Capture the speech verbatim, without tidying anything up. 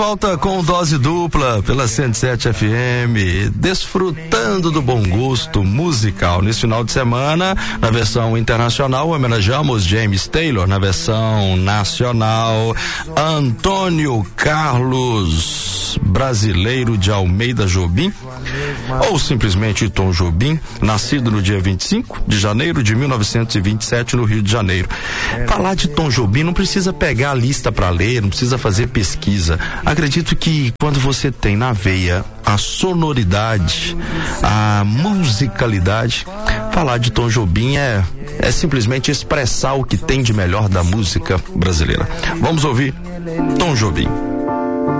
Volta com dose dupla pela cento e sete F M, desfrutando do bom gosto musical. Nesse final de semana, na versão internacional, homenageamos James Taylor. Na versão nacional, Antônio Carlos Brasileiro de Almeida Jobim, ou simplesmente Tom Jobim, nascido no dia vinte e cinco de janeiro de mil novecentos e vinte e sete no Rio de Janeiro. Falar de Tom Jobim não precisa pegar a lista para ler, não precisa fazer pesquisa. Acredito que quando você tem na veia a sonoridade, a musicalidade, falar de Tom Jobim é, é simplesmente expressar o que tem de melhor da música brasileira. Vamos ouvir Tom Jobim.